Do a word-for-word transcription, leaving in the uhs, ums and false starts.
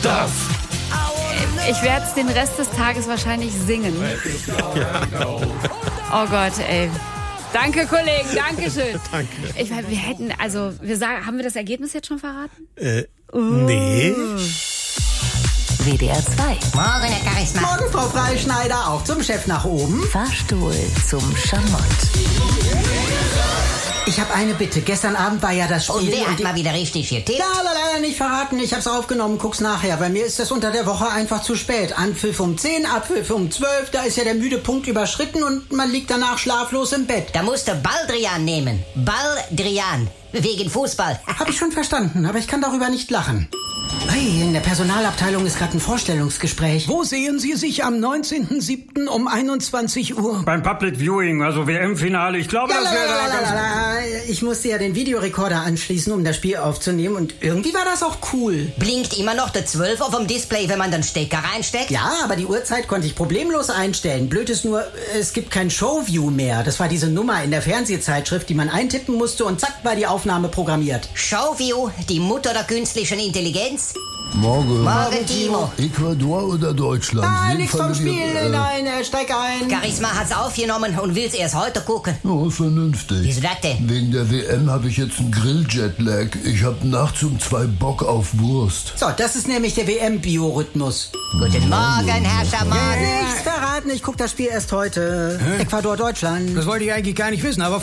Stuff. Ich werde es den Rest des Tages wahrscheinlich singen. Ja. Oh Gott, ey. Danke, Kollegen, danke schön. Danke. Ich, wir hätten, also, wir sagen, haben wir das Ergebnis jetzt schon verraten? Äh, uh. nee. W D R zwei. Morgen, Herr Charisma. Morgen, Frau Freischneider, auch zum Chef nach oben. Fahrstuhl zum Schamott. Ich habe eine Bitte. Gestern Abend war ja das Spiel. Und wer hat die... mal wieder richtig getippt? Ja, leider nicht verraten. Ich hab's aufgenommen. Guck's nachher. Bei mir ist das unter der Woche einfach zu spät. Anpfiff um zehn, Abpfiff um zwölf. Da ist ja der müde Punkt überschritten und man liegt danach schlaflos im Bett. Da musst du Baldrian nehmen. Baldrian. Wegen Fußball. Hab ich schon verstanden, aber ich kann darüber nicht lachen. Hey, in der Personalabteilung ist gerade ein Vorstellungsgespräch. Wo sehen Sie sich am neunzehnten siebten um einundzwanzig Uhr? Beim Public Viewing, also W M-Finale. Ich glaube, das wäre da ganz... Ich musste ja den Videorekorder anschließen, um das Spiel aufzunehmen. Und irgendwie war das auch cool. Blinkt immer noch der zwölf auf dem Display, wenn man den Stecker reinsteckt? Ja, aber die Uhrzeit konnte ich problemlos einstellen. Blöd ist nur, es gibt kein Showview mehr. Das war diese Nummer in der Fernsehzeitschrift, die man eintippen musste und zack war die Aufnahme programmiert. Showview, die Mutter der künstlichen Intelligenz? Morgen. Morgen, Timo. Ecuador oder Deutschland? Ah, Wen nichts vom fandet ihr, Spiel. äh, Nein, äh, steig ein. Charisma hat's aufgenommen und will's erst heute gucken. Oh, vernünftig. Wieso das denn? Wegen der W M habe ich jetzt einen Grill-Jetlag. Ich habe nachts um zwei Bock auf Wurst. So, das ist nämlich der W M-Biorhythmus. Guten Morgen, Herr Schaman. Nichts verraten, ich guck das Spiel erst heute. Ecuador, Deutschland. Das wollte ich eigentlich gar nicht wissen, aber